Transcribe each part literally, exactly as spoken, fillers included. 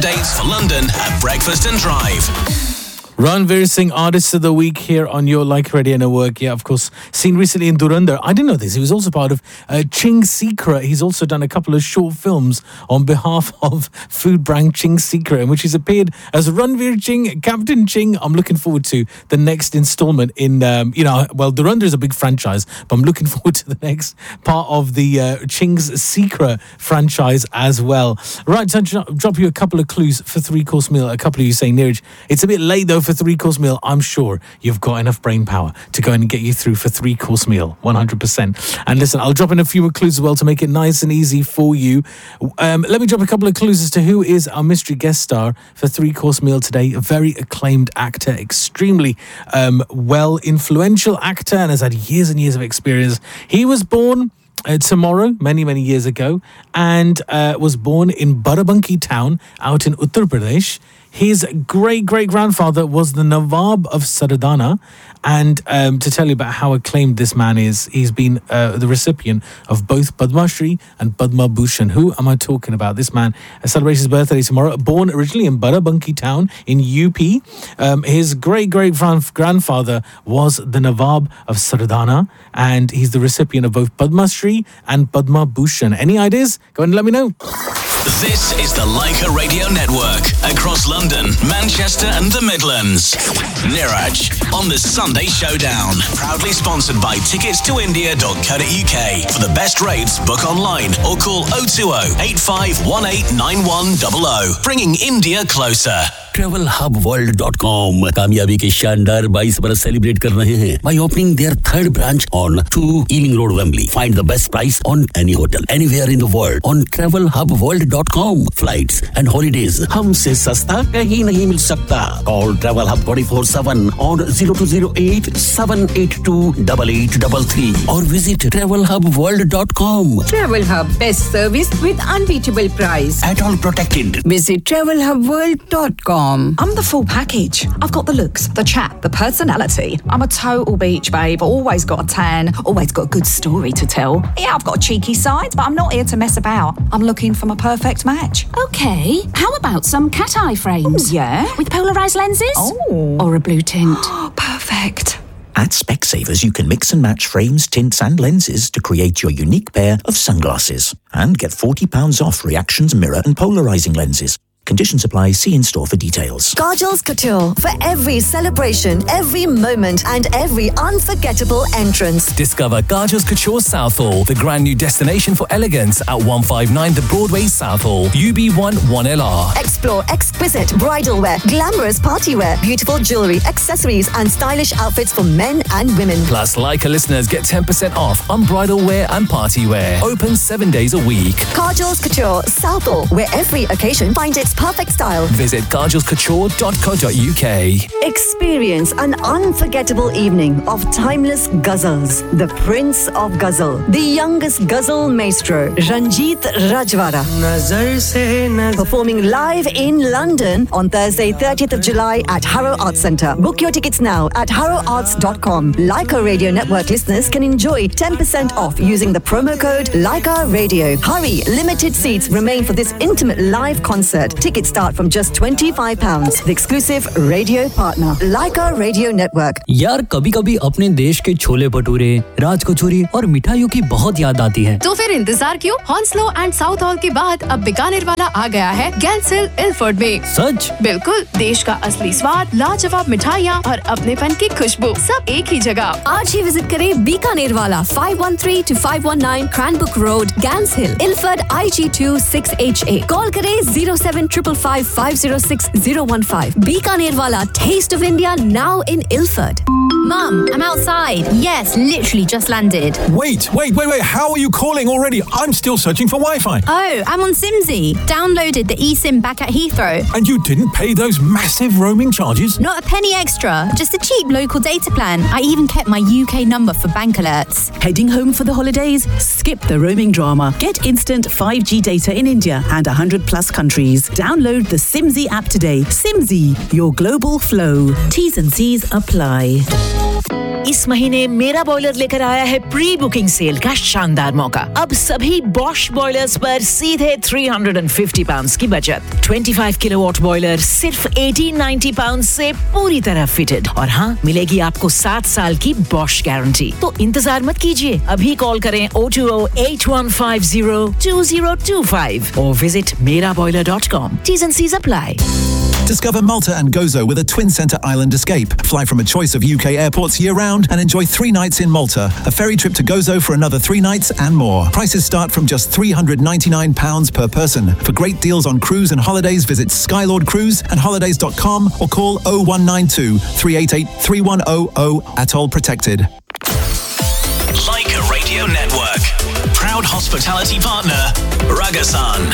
Dates for London at Breakfast and Drive. Ranveer Singh, Artist of the Week here on your Like Radio Network. Yeah, of course, seen recently in Dhurandhar. I didn't know this. He was also part of uh, Ching's Secret. He's also done a couple of short films on behalf of food brand Ching's Secret, in which he's appeared as Ranveer Ching, Captain Ching. I'm looking forward to the next installment in, um, you know, well, Dhurandhar is a big franchise, but I'm looking forward to the next part of the uh, Ching's Secret franchise as well. Right, time to drop you a couple of clues for three-course meal. A couple of you saying, Neeraj, it's a bit late though for three-course meal. I'm sure you've got enough brain power to go and get you through for three-course meal, one hundred percent. And listen, I'll drop in a few clues as well to make it nice and easy for you. Um, let me drop a couple of clues as to who is our mystery guest star for three-course meal today. A very acclaimed actor, extremely um, well, influential actor, and has had years and years of experience. He was born Uh, tomorrow, many, many years ago, and uh, was born in Barabanki town out in Uttar Pradesh. His great-great-grandfather was the Nawab of Sardana, and um, to tell you about how acclaimed this man is, he's been uh, the recipient of both Padma Shri and Padma Bhushan. Who am I talking about? This man uh, celebrates his birthday tomorrow, born originally in Barabanki town in U P. Um, his great-great-grandfather was the Nawab of Sardana, and he's the recipient of both Padma Shri and Padma Bhushan. Any ideas? Go and let me know. This is the Leica Radio Network across London, Manchester and the Midlands. Neeraj on the Sunday Showdown. Proudly sponsored by tickets to india dot co dot uk. For the best rates, book online or call oh two oh, eight five one eight, nine one zero zero. Bringing India closer. travel hub world dot com कामयाबी के शानदार बाईस बरस celebrate कर रहे हैं by opening their third branch on two Ealing Road, Wembley. Find the best price on any hotel anywhere in the world on travel hub world dot com. Flights and holidays हमसे सस्ता कहीं नहीं मिल सकता. Call Travel Hub twenty-four seven on zero two zero eight, seven eight two, eight eight three three or visit travel hub world dot com. Travel Hub, best service with unbeatable price. At all protected. Visit travel hub world dot com. I'm the full package. I've got the looks, the chat, the personality. I'm a total beach babe, always got a tan, always got a good story to tell. Yeah, I've got a cheeky side, but I'm not here to mess about. I'm looking for my perfect match. Okay, how about some cat eye frames? Ooh, yeah? With polarised lenses? Oh. Or a blue tint? Perfect. At Specsavers, you can mix and match frames, tints and lenses to create your unique pair of sunglasses. And get forty pounds off Reactions mirror and polarising lenses. Conditions apply. See in store for details. Kajal's Couture. For every celebration, every moment and every unforgettable entrance. Discover Kajal's Couture Southall, the grand new destination for elegance at one fifty-nine The Broadway Southall, U B one one L R. Explore exquisite bridal wear, glamorous party wear, beautiful jewellery, accessories and stylish outfits for men and women. Plus, Leica listeners get ten percent off on bridal wear and party wear. Open seven days a week. Kajal's Couture Southall, where every occasion finds its perfect style. Visit kajals couture dot co dot uk. Experience an unforgettable evening of timeless ghazals. The Prince of Ghazal, the youngest ghazal maestro, Ranjit Rajwara, performing live in London on Thursday, thirtieth of July at Harrow Arts Centre. Book your tickets now at harrow arts dot com. Leica Radio Network listeners can enjoy ten percent off using the promo code Leica Radio. Hurry, limited seats remain for this intimate live concert. Tickets start from just twenty-five pounds. The exclusive radio partner, Leica Radio Network. यार कभी-कभी अपने देश के छोले भटूरे, राज कचौरी और मिठाइयों की बहुत याद आती है। तो फिर इंतजार क्यों? हॉन्सलो एंड साउथ हॉल के बाद अब बीकानेर वाला आ गया है गैंस हिल इल्फर्ड में। सच? बिल्कुल, देश का असली स्वाद, लाजवाब मिठाइयाँ और अपनेपन की खुशबू सब एक ही जगह। आज ही विजिट करें बीकानेर वाला five one three to five one nine Cranbrook Road, Gans Hill, Ilford I G two six H A. Call करें zero seven five five five zero six zero one five. Bikaner Wala, Taste of India now in Ilford. Mum, I'm outside. Yes, literally just landed. Wait, wait, wait, wait. How are you calling already? I'm still searching for Wi-Fi. Oh, I'm on Simsy. Downloaded the eSIM back at Heathrow. And you didn't pay those massive roaming charges? Not a penny extra. Just a cheap local data plan. I even kept my U K number for bank alerts. Heading home for the holidays? Skip the roaming drama. Get instant five G data in India and one hundred plus countries. Download the Simsy app today. Simsy, your global flow. T's and C's apply. इस महीने मेरा boiler लेकर आया है pre booking cell का शानदार मौका। अब सभी बॉश बॉयलर्स पर सीधे तीन सौ पचास पाउंड्स की बचत। पच्चीस किलोवाट बॉयलर सिर्फ अठारह सौ नब्बे पाउंड्स से पूरी तरह फिटेड और हाँ मिलेगी आपको सात साल की बॉश गारंटी। तो इंतजार मत कीजिए, अभी कॉल करें oh two oh, eight one five oh, two oh two five or visit mera boiler dot com. T's and C's apply. Discover Malta and Gozo with a Twin Centre Island escape. Fly from a choice of U K airports year-round and enjoy three nights in Malta. A ferry trip to Gozo for another three nights and more. Prices start from just three hundred ninety-nine pounds per person. For great deals on cruise and holidays, visit Skylord Cruise and holidays dot com or call oh one nine two, three eight eight, three one oh oh. Atoll protected. Leica Radio Network. Proud hospitality partner, Ragasan.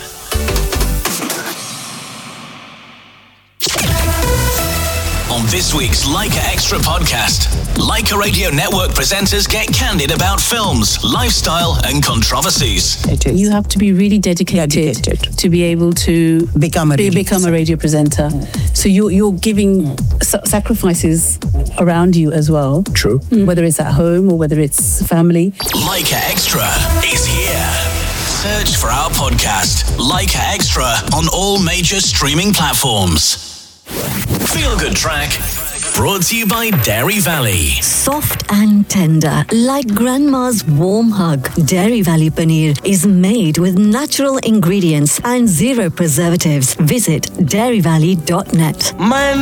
On this week's Leica Extra podcast, Leica Radio Network presenters get candid about films, lifestyle and controversies. You have to be really dedicated, dedicated. to be able to become a radio, become a radio presenter. So you're, you're giving sacrifices around you as well. True. Mm. Whether it's at home or whether it's family. Leica Extra is here. Search for our podcast, Leica Extra, on all major streaming platforms. Feel Good Track, brought to you by Dairy Valley. Soft and tender, like grandma's warm hug. Dairy Valley Paneer is made with natural ingredients and zero preservatives. Visit dairy valley dot net.